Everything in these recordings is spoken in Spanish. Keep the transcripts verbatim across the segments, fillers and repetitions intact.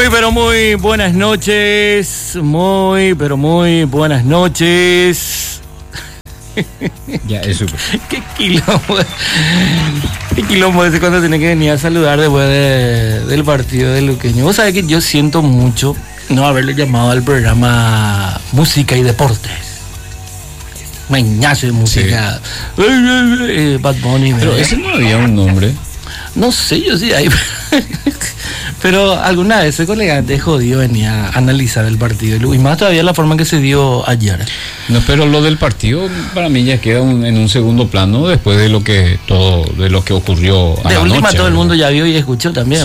Muy, pero muy buenas noches. Muy, pero muy buenas noches. Ya, es súper. Qué quilombo. Qué quilombo ese cuando tenés que venir a saludar después de, del partido de Luqueño. Vos sabés que yo siento mucho no haberle llamado al programa Música y Deportes. Mañazo de música. Sí. Eh, Bad Bunny. Pero ese no había un nombre. No sé, yo sí hay. Pero alguna vez ese colega te jodió venía a analizar el partido. Y más todavía la forma en que se dio ayer. No, pero lo del partido para mí ya queda un, en un segundo plano después de lo que todo, de lo que ocurrió a de la última noche, todo ¿verdad? El mundo ya vio y escuchó también. Sí.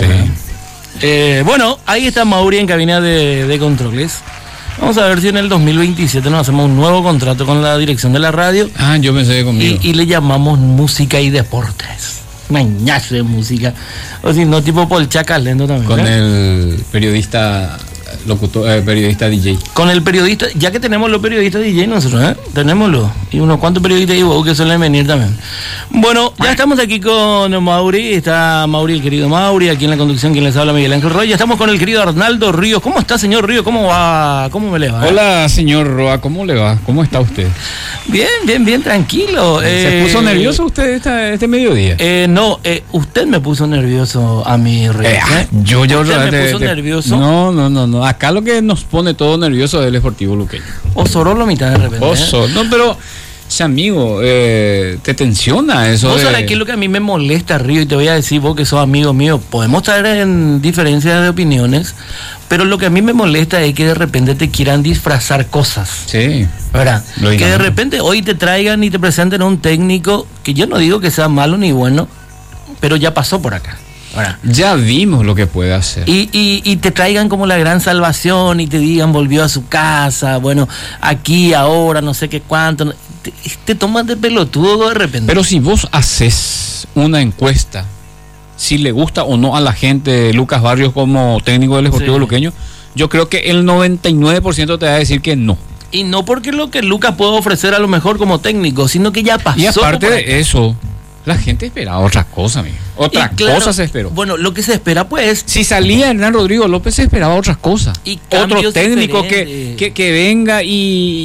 Eh, bueno, ahí está Mauri en cabina de, de controles. Vamos a ver si en el dos mil veintisiete nos hacemos un nuevo contrato con la dirección de la radio. Ah, yo pensé que conmigo. Y, y le llamamos Música y Deportes. Mañazo de música. O si no, tipo Polchaca lento también. Con ¿verdad? el periodista locutor, eh, periodista D J. Con el periodista, ya que tenemos los periodistas D J nosotros, ¿eh? Tenémoslo. Y unos cuantos periodistas y vos que suelen venir también. Bueno, ya estamos aquí con Mauri. Está Mauri, el querido Mauri, aquí en la conducción quien les habla, Miguel Ángel Roy. Ya estamos con el querido Arnaldo Ríos. ¿Cómo está, señor Ríos? ¿Cómo va? ¿Cómo me le va? Hola, señor Roa, ¿cómo le va? ¿Cómo está usted? Bien, bien, bien, tranquilo. ¿Se eh, puso nervioso usted esta, este mediodía? Eh, no, eh, usted me puso nervioso a mí, Ríos. Eh, ¿eh? yo, yo, ¿Usted me te- puso te- nervioso? No, no, no, no. Acá lo que nos pone todo nervioso es el Sportivo Luqueño. O soró la mitad de repente. ¿eh? Oso, no, pero, ese amigo, eh, te tensiona eso. Vos de- sabés qué es lo que a mí me molesta, Río, y te voy a decir vos que sos amigo mío. Podemos estar en diferencias de opiniones, pero lo que a mí me molesta es que de repente te quieran disfrazar cosas. Sí. ¿Verdad? Lo Que de digamos. repente hoy te traigan y te presenten a un técnico que yo no digo que sea malo ni bueno, pero ya pasó por acá. ¿Verdad? Ya vimos lo que puede hacer. Y, y, y te traigan como la gran salvación y te digan volvió a su casa, bueno, aquí, ahora, no sé qué cuánto. Te, te tomas de pelotudo de repente. Pero si vos haces una encuesta, si le gusta o no a la gente Lucas Barrios como técnico del Sportivo Sí. Luqueño, yo creo que el noventa y nueve por ciento te va a decir que no. Y no porque lo que Lucas puede ofrecer a lo mejor como técnico, sino que ya pasó. Y aparte por de acá. eso, la gente esperaba otra cosa, amigo. Otra Y claro, cosa se esperó. Bueno, lo que se espera pues... Si salía Hernán Rodrigo López se esperaba otras cosas. Y Otro cambios técnico que, diferentes. que, que venga y,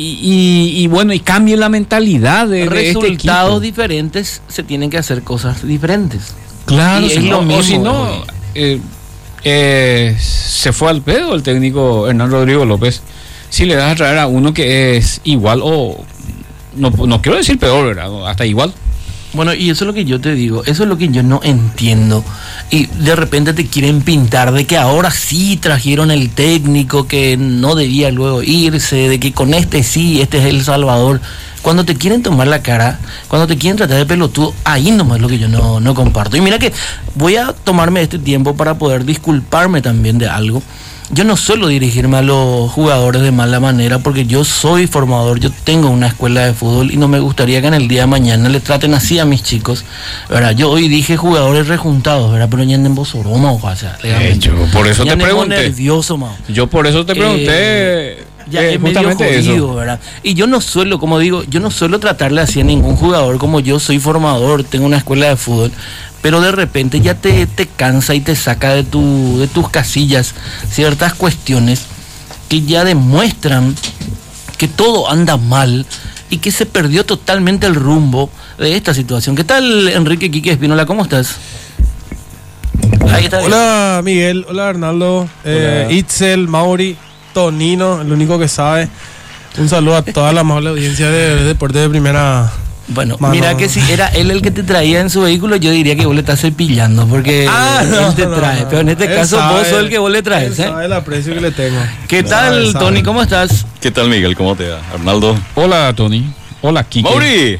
y, y bueno, y cambie la mentalidad de, de este resultados equipo. diferentes, se tienen que hacer cosas diferentes. Claro, Y si es no, lo o mismo, si no, güey. eh, eh, se fue al pedo el técnico Hernán Rodrigo López. Si le das a traer a uno que es igual o no, no quiero decir peor, ¿verdad? Hasta igual. Bueno, y eso es lo que yo te digo, eso es lo que yo no entiendo. Y de repente te quieren pintar de que ahora sí trajeron el técnico que no debía luego irse, de que con este sí, este es el Salvador. Cuando te quieren tomar la cara, cuando te quieren tratar de pelotudo, ahí nomás es lo que yo no, no comparto. Y mira que voy a tomarme este tiempo para poder disculparme también de algo. Yo no suelo dirigirme a los jugadores de mala manera porque yo soy formador, yo tengo una escuela de fútbol y no me gustaría que en el día de mañana le traten así a mis chicos, ¿verdad? Yo hoy dije jugadores rejuntados, ¿verdad? Pero ya anden bosoroma, o sea, Eh, yo por eso ya te anden pregunté. nervioso, mao. Yo por eso te pregunté. Eh, ya eh, es medio justamente jodido, eso. ¿verdad? Y yo no suelo, como digo, yo no suelo tratarle así a ningún jugador, como yo soy formador, tengo una escuela de fútbol, pero de repente ya te, te cansa y te saca de, tu, de tus casillas ciertas cuestiones que ya demuestran que todo anda mal y que se perdió totalmente el rumbo de esta situación. ¿Qué tal, Enrique Quique Espínola? ¿Cómo estás? Ahí está. Hola Miguel, hola Arnaldo, eh, Hola. Itzel, Mauri, Tonino, el único que sabe. Un saludo a toda la amable audiencia de, de Deporte de Primera. Bueno, Mano. mira que si era él el que te traía en su vehículo, yo diría que vos le estás cepillando, porque Ah, él no, te no, trae. no. Pero en este Él caso sabe, vos sos el que vos le traes, él ¿eh? sabe el aprecio que le tengo. ¿Qué tal, Sabe, sabe. Tony? ¿Cómo estás? ¿Qué tal, Miguel? ¿Cómo te va? Arnaldo. Hola, Tony. Hola, Kike. ¡Mauri!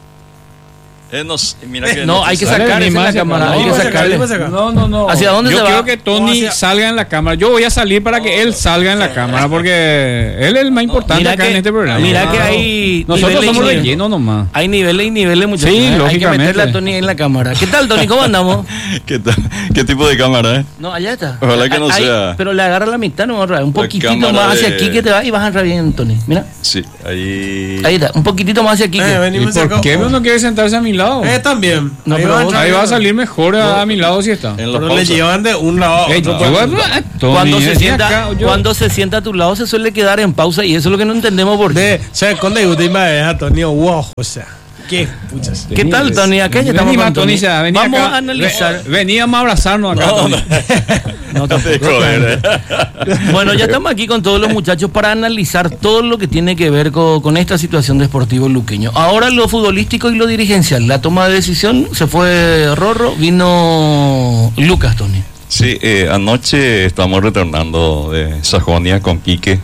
Eh, no sé, mira que No, hay que Dale, sacar ni esa más la acá, cámara, no, hay que no, sacarle. acá, acá. No, no, no. ¿Hacia dónde Yo se quiero va? que Tony No, hacia- salga en la cámara. Yo voy a salir para que él salga en la cámara porque él es el más importante Mira acá que, en este programa. mira que No. hay Nosotros niveles y somos niveles. relleno nomás. Hay niveles y niveles, muchachos. Sí, ¿eh? Hay que lógicamente. meterle a Tony en la cámara. ¿Qué tal, Tony? ¿Cómo andamos? ¿Qué tal? ¿Qué tipo de cámara, eh? No, allá está. Ojalá que no Ahí, sea- Pero le agarra la mitad, no, un poquitito cámara más hacia de- aquí que te va y vas a entrar bien, Tony. Mira, Sí, ahí. ahí está, un poquitito más hacia aquí. Eh, que- venimos ¿Y por acá. qué uno quiere sentarse a mi lado? lado. Eh, también. No, ahí, pero va a vos- entrar- Ahí va a salir mejor a, a mi lado si está. En la Pero le pausa. llevan de un lado a Ey, otro. yo- para- Tony, Cuando se, decía sienta, acá, yo- cuando se sienta a tu lado se suele quedar en pausa y eso es lo que no entendemos por qué. De, se con le gusta y me deja Antonio, wow, o sea, qué puchas. ¿Qué tal, Tony? Acá ya estamos Vení, con Tony, Tony. ya, vení Vamos acá. a analizar. Ve- Veníamos a abrazarnos acá. No, Tony. no. No, tampoco. Joder, eh. Bueno, ya estamos aquí con todos los muchachos para analizar todo lo que tiene que ver con, con esta situación de Sportivo Luqueño. Ahora lo futbolístico y lo dirigencial. La toma de decisión se fue Rorro, vino Lucas, Tony. Sí, eh, anoche estamos retornando de Sajonia con Quique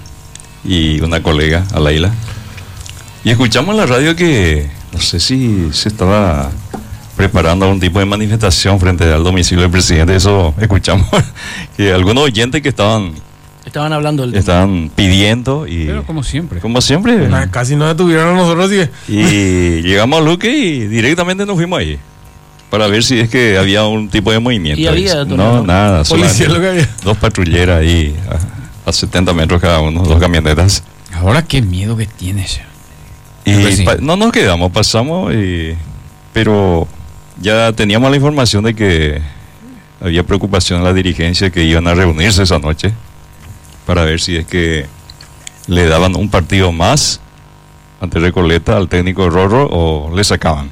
y una colega, Alaila. Y escuchamos en la radio que, no sé si se estaba preparando algún tipo de manifestación frente al domicilio del presidente. Eso escuchamos, que algunos oyentes que estaban, Estaban hablando del tema. estaban pidiendo y, Pero como siempre. como siempre, Ah, casi no detuvieron a nosotros y y llegamos a Luque y directamente nos fuimos ahí para ver si es que había un tipo de movimiento. Y había, no, ¿no? nada, policía solamente lo que había. dos patrulleras ahí a, a setenta metros cada uno, dos camionetas. Ahora qué miedo que tienes. Y Pues sí. pa- no nos quedamos, pasamos, y, pero ya teníamos la información de que había preocupación en la dirigencia que iban a reunirse esa noche para ver si es que le daban un partido más ante Recoleta al técnico Rorro o le sacaban.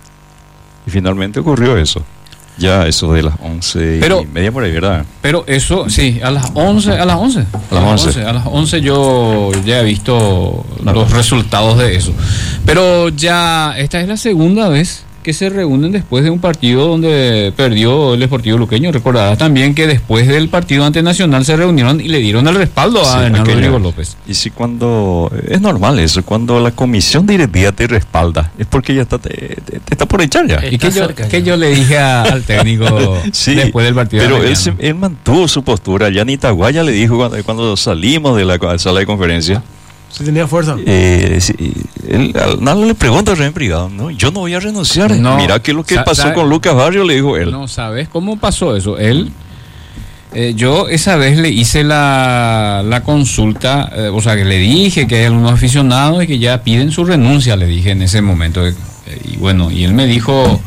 Y finalmente ocurrió eso. Ya eso de las once Pero- y media por ahí, ¿verdad? Pero eso, sí, a las once, a las once. A las once. A las once yo ya he visto los resultados de eso. Pero ya, esta es la segunda vez que se reúnen después de un partido donde perdió el Sportivo Luqueño. Recordarás también que después del partido ante Nacional se reunieron y le dieron el respaldo Sí, a Hernán aquella- Rodrigo López. Y si cuando, es normal eso, cuando la comisión directiva te respalda, es porque ya está, te, te- te está por echar ya. Eh, ¿Y qué Está yo, cerca qué ya. yo le dije a- al técnico Sí, después del partido? de pero él, mañana? se- él mantuvo su postura. Ya en Itaguaya le dijo cuando, cuando salimos de la co- sala de conferencia, sí tenía fuerza. eh, sí, él, al- Nalo le pregunta en privado, no, yo no voy a renunciar. No. Mira qué es lo que Sa- pasó sabe- con Lucas Barrio, le dijo él. No, ¿sabes cómo pasó eso? Él, eh, yo esa vez le hice la, la consulta, eh, o sea, que le dije que hay algunos aficionados y que ya piden su renuncia, le dije en ese momento. eh, y bueno, y él me dijo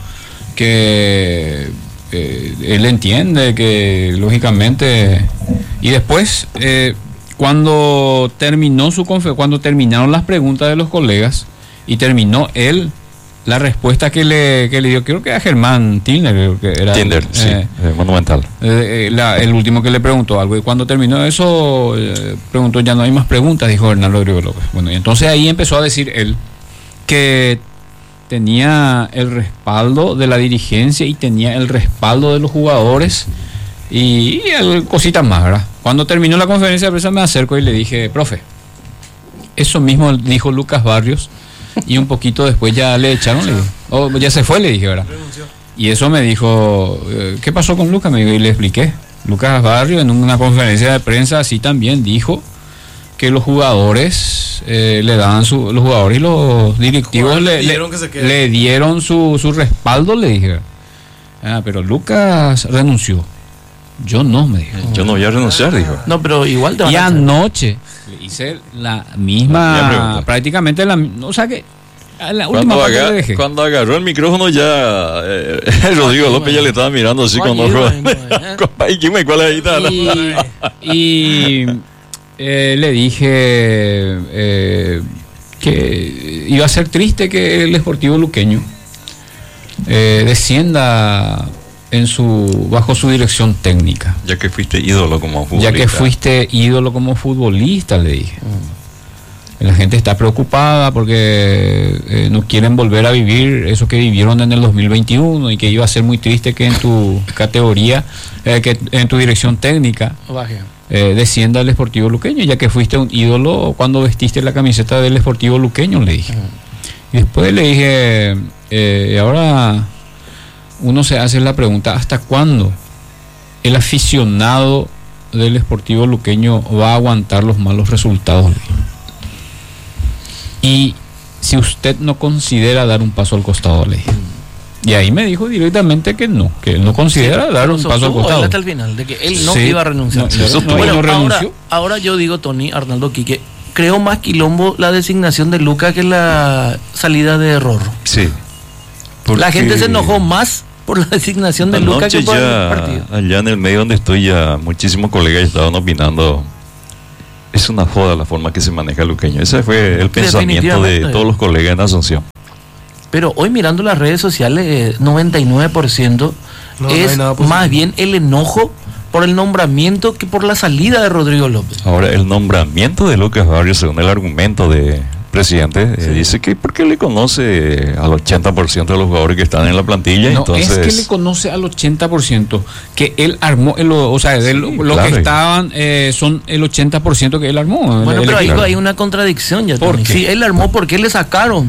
que eh, él entiende que lógicamente... Y después, eh, cuando terminó su confe- cuando terminaron las preguntas de los colegas y terminó él la respuesta que le, que le dio, creo que a Germán Tilner, creo que era. Tinder, sí, eh, eh, monumental. eh, eh, la- el último que le preguntó algo. Y cuando terminó eso, eh, preguntó, ya no hay más preguntas, dijo Hernán Rodrigo López. Bueno, y entonces ahí empezó a decir él que tenía el respaldo de la dirigencia y tenía el respaldo de los jugadores y, y el- cositas más, ¿verdad? Cuando terminó la conferencia de prensa me acerco y le dije, profe, eso mismo dijo Lucas Barrios y un poquito después ya le echaron, le dije, "Oh, ya se fue", le dije, ¿verdad? Y eso me dijo, eh, ¿qué pasó con Lucas? Me dijo, y le expliqué. Lucas Barrios en una conferencia de prensa así también dijo que los jugadores eh, le daban su, los jugadores y los directivos Jugadores le, le- pidieron que se quede. le dieron su, su respaldo, le dije. Ah, pero Lucas renunció. Yo no, me dijo. Yo no voy a renunciar, dijo. No, pero igual te van Y a echar. anoche le hice la La misma, misma pregunta. prácticamente la misma, o sea que a la última Cuando, parte aga- le dejé. cuando agarró el micrófono ya eh, Rodrigo López ya le estaba mirando así con Oye, otro. bueno, eh. Compa, ¿y quién me cuál es ahí? Está? Y, y, eh, le dije eh, que iba a ser triste que el Sportivo Luqueño eh, descienda en su bajo su dirección técnica, Ya que fuiste ídolo como futbolista. ya que fuiste ídolo como futbolista, le dije. La gente está preocupada porque eh, no quieren volver a vivir eso que vivieron en el dos mil veintiuno y que iba a ser muy triste que en tu categoría, eh, que en tu dirección técnica Baje. eh, descienda el Sportivo Luqueño, ya que fuiste un ídolo cuando vestiste la camiseta del Sportivo Luqueño, le dije. Y después le dije, eh, ahora uno se hace la pregunta, ¿hasta cuándo el aficionado del Sportivo Luqueño va a aguantar los malos resultados? Le dije. Y si usted no considera dar un paso al costado, le dije. Y ahí me dijo directamente que no, que él no considera dar Pero un paso al sostuvo él costado. hasta el final, de que él no Sí, iba a renunciar. no, Sí, eso no, tuvo. él no Bueno, ahora, renunció. ahora yo digo, Tony, Arnaldo Quique, creo más quilombo la designación de Luca que la salida de Rorro. Sí. Porque La gente se enojó más por la designación de Lucas que anoche por el ya, partido. allá en el medio donde estoy, ya muchísimos colegas estaban opinando. Es una joda la forma que se maneja Luqueño. Ese fue el pensamiento de Definitivamente. todos los colegas en Asunción. Pero hoy mirando las redes sociales, eh, noventa y nueve por ciento No, no hay es nada positivo. más bien el enojo por el nombramiento que por la salida de Rodrigo López. Ahora, el nombramiento de Lucas Barrios, según el argumento de presidente, eh, dice que porque le conoce al ochenta por ciento de los jugadores que están en la plantilla, No, entonces... es que le conoce al ochenta por ciento, que él armó, el- o sea, de lo, lo claro. que estaban eh, son el ochenta por ciento que él armó. Bueno, el pero ahí equipo. hay una contradicción ya. ¿Por Tony. qué? Si él armó, ¿por qué le sacaron?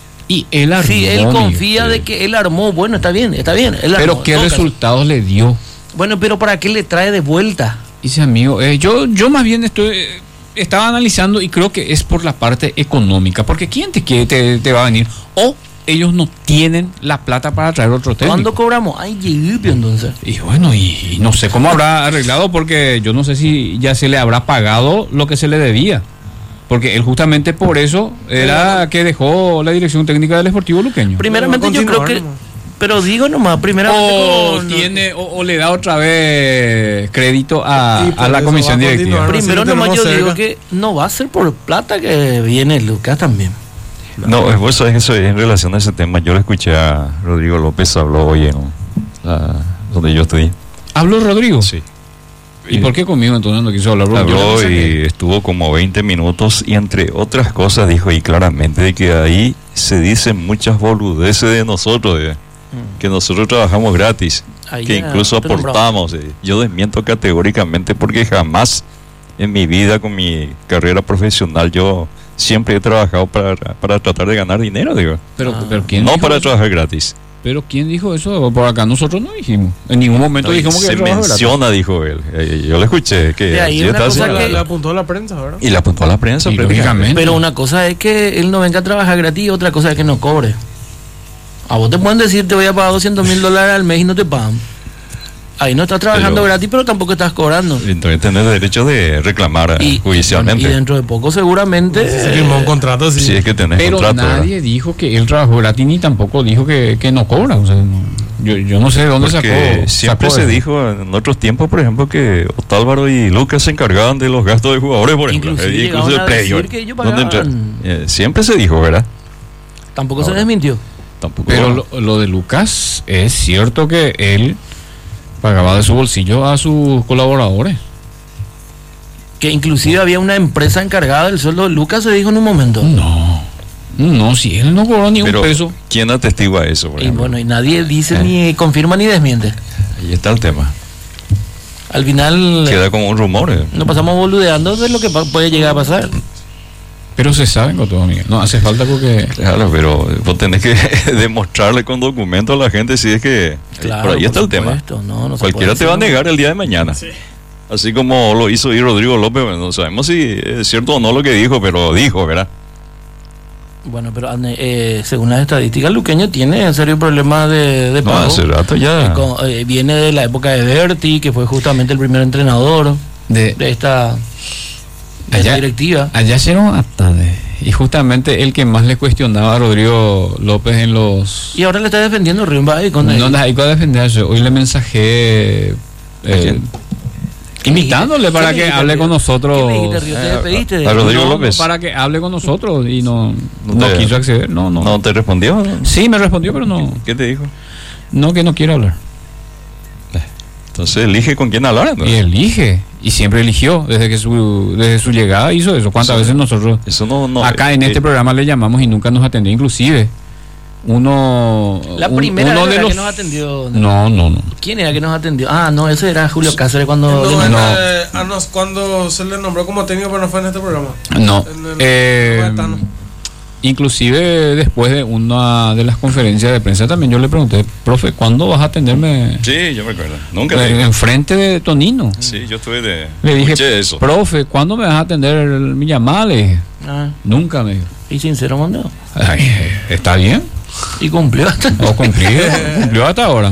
Y él armó. Si él Miguel. confía de que él armó, bueno, está bien, está bien. Él armó, Pero ¿qué en todo caso. resultados le dio? Bueno, pero ¿para qué le trae de vuelta? Dice amigo, eh, yo, yo más bien estoy, eh, estaba analizando y creo que es por la parte económica, porque ¿quién te quiere, te, te va a venir? O ellos no tienen la plata para traer otro técnico. ¿Cuándo cobramos? Ay, Yipio, entonces. Y bueno, y, y no sé cómo habrá arreglado, porque yo no sé si ya se le habrá pagado lo que se le debía. Porque él justamente por eso era que dejó la dirección técnica del Sportivo Luqueño. Primeramente Pero va a yo creo que... continuar, Pero digo nomás, primeramente... O, con- tiene, o, o le da otra vez crédito a, Y por a la eso comisión va a directiva. continuar. Primero Sí, lo nomás yo tenemos digo cerca. que no va a ser por plata que viene Lucas también. No, eh, vos sabés que eso, en relación a ese tema, yo le escuché a Rodrigo López, habló hoy en la, donde yo estudié. ¿Habló Rodrigo? Sí. ¿Y por qué conmigo entonces no quiso hablar? Porque yo Habló pensé y que- estuvo como veinte minutos y entre otras cosas dijo y claramente de que ahí se dicen muchas boludeces de nosotros, eh, que nosotros trabajamos gratis, Ahí que ya incluso te nombraba. aportamos. eh. Yo desmiento categóricamente porque jamás en mi vida con mi carrera profesional yo siempre he trabajado para, para tratar de ganar dinero, digo. Pero, Ah. pero ¿quién No dijo para eso? trabajar gratis. Pero ¿quién dijo eso? Por acá nosotros no dijimos. En ningún momento No, y dijimos que se el trabajo era gratis. menciona, dijo él. Eh, yo le escuché que De ahí sí una está cosa haciendo- que- Le apuntó a la prensa, ¿verdad? y la apuntó a la prensa Y prácticamente. lógicamente. Pero una cosa es que él no venga a trabajar gratis y otra cosa es que no cobre. A vos te pueden decir te voy a pagar doscientos mil dólares al mes y no te pagan. Ahí no estás trabajando Pero- gratis, pero tampoco estás cobrando. Entonces tenés derecho de reclamar eh, Y, judicialmente. y dentro de poco seguramente... Se firmó un contrato así. Si es que tenés Pero contrato. ¿verdad? nadie dijo que él trabajó gratis ni tampoco dijo que, que no cobra. O sea, no- yo, yo no sé de dónde Porque sacó. siempre sacó se eso. dijo en otros tiempos, por ejemplo, que Otálvaro y Lucas se encargaban de los gastos de jugadores, por ejemplo. Inclusive eh, llegaron el a predio. decir que ellos donde entra- pagaban. eh, siempre se dijo, ¿verdad? Tampoco se Ahora. desmintió. Tampoco. Pero lo, lo de Lucas es cierto que él pagaba de su bolsillo a sus colaboradores. Que inclusive había una empresa encargada del sueldo de Lucas, se dijo en un momento. No, no, si él no cobró ni Pero, un peso. ¿quién atestigua eso, por Y ejemplo? bueno, y nadie dice, Eh. ni confirma ni desmiente. Ahí está el tema. Al final Queda como un rumor. eh. nos pasamos boludeando de lo que pa- puede llegar a pasar. Pero se saben con todo, Miguel. No hace falta porque. Claro, pero vos tenés que demostrarle con documentos a la gente si es que... Claro, por ahí está por el tema. supuesto, no, no se Cualquiera puede te va a decir, negar el día de mañana. Así como lo hizo hoy Rodrigo López. Bueno, no sabemos si es cierto o no lo que dijo, pero dijo, ¿verdad? Bueno, pero eh, según las estadísticas, Luqueño tiene en serio problemas de, de No, pago. hace rato ya. Eh, con- eh, viene de la época de Berti, que fue justamente el primer entrenador De, de esta, de esta Allá- directiva. allá hicieron hasta de. Y justamente el que más le cuestionaba a Rodrigo López en los. Y ahora le está defendiendo Rimbay con el- No, no, hay que defenderse. Hoy le mensajé. eh, quién? invitándole ¿Qué para le que dijiste, hable Río? con nosotros. ¿Qué le dijiste, Río? ¿Te Eh, despediste de a- a Rodrigo No, López. para que hable con nosotros y no, No no te- quiso acceder. No, no. ¿No te respondió? Sí, me respondió, pero no. ¿Qué te dijo? No, que no quiere hablar. Entonces elige con quién hablar. ¿no? Y elige. Y siempre eligió. Desde que su, desde su llegada hizo eso. ¿Cuántas Sí. veces nosotros Eso no, no acá en eh, este programa le llamamos y nunca nos atendió? Inclusive, uno. La un- primera uno vez de ¿verdad? los. que nos atendió. No, no, no. ¿Quién era que nos atendió? Ah, no, ese era Julio Cáceres cuando... No, en, No. eh, a nos- cuando se le nombró como técnico, pero no fue en este programa. No. En el- Eh, en el- inclusive después de una de las conferencias de prensa también yo le pregunté, profe, ¿cuándo vas a atenderme Sí, yo me acuerdo. Nunca eh, le enfrente de Tonino? Sí, yo estuve de. Le dije, escuché eso. profe, ¿cuándo me vas a atender el- mi llamada? Le dije, Ah, nunca me dijo. y sincero mandó. Ay, eh, está bien. Y cumplió hasta... O cumplió, cumplió hasta ahora.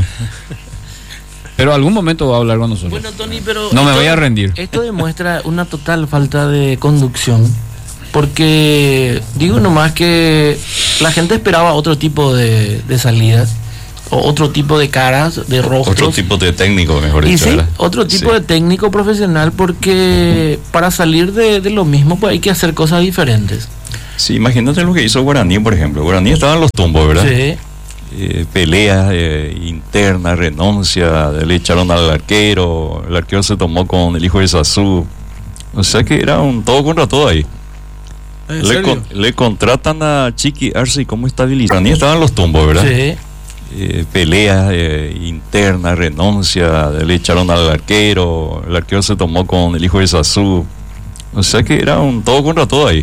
Pero algún momento va a hablar con nosotros. Bueno, Tony, pero... No me esto- voy a rendir. Esto demuestra una total falta de conducción porque digo nomás que la gente esperaba otro tipo de, de salidas, o otro tipo de caras, de rostros. Otro tipo de técnico, mejor Y dicho. sí, ¿verdad? otro tipo Sí. de técnico profesional, porque para salir de, de lo mismo pues hay que hacer cosas diferentes. Sí, imagínate lo que hizo Guaraní, por ejemplo. Guaraní estaba en los tumbos, ¿verdad? Sí, Eh, peleas eh, internas, renuncia, le echaron al arquero, el arquero se tomó con el hijo de Sazú. O sea que era un todo contra todo ahí. ¿En Le, serio? con- le contratan a Chiqui Arce como estabilizar. Guaraní estaba en los tumbos, ¿verdad? sí. Eh, peleas eh, internas, renuncia, le echaron al arquero, el arquero se tomó con el hijo de Sazú. O sea que era un todo contra todo ahí.